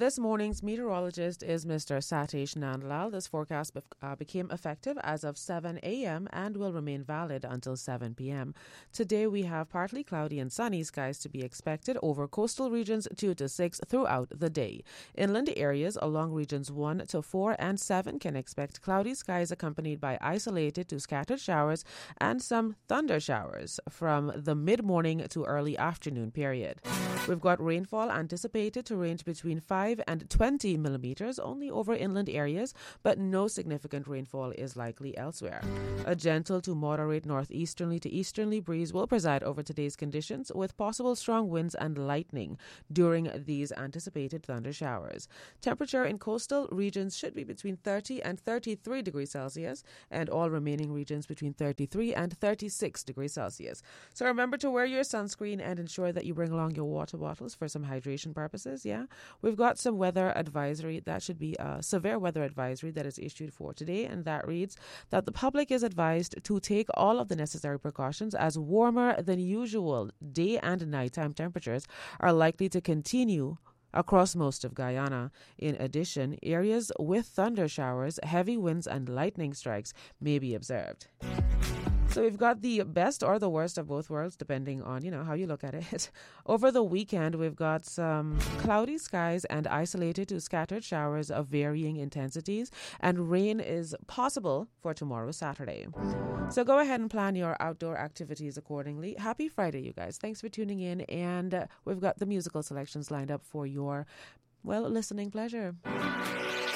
This morning's meteorologist is Mr. Satish Nandlal. This forecast became effective as of 7 a.m. and will remain valid until 7 p.m. Today we have partly cloudy and sunny skies to be expected over coastal regions 2 to 6 throughout the day. Inland areas along regions 1 to 4 and 7 can expect cloudy skies accompanied by isolated to scattered showers and some thunder showers from the mid-morning to early afternoon period. We've got rainfall anticipated to range between 5 and 20 millimeters only over inland areas, but no significant rainfall is likely elsewhere. A gentle to moderate northeasterly to easterly breeze will preside over today's conditions with possible strong winds and lightning during these anticipated thunder showers. Temperature in coastal regions should be between 30 and 33 degrees Celsius and all remaining regions between 33 and 36 degrees Celsius. So remember to wear your sunscreen and ensure that you bring along your water bottles for some hydration purposes. We've got some weather advisory. That should be a severe weather advisory that is issued for today, and that reads that the public is advised to take all of the necessary precautions as warmer than usual day and nighttime temperatures are likely to continue across most of Guyana. In addition, areas with thunder showers, heavy winds and lightning strikes may be observed. So we've got the best or the worst of both worlds, depending on, how you look at it. Over the weekend, we've got some cloudy skies and isolated to scattered showers of varying intensities, and rain is possible for tomorrow, Saturday. So go ahead and plan your outdoor activities accordingly. Happy Friday, you guys. Thanks for tuning in, and we've got the musical selections lined up for your, listening pleasure.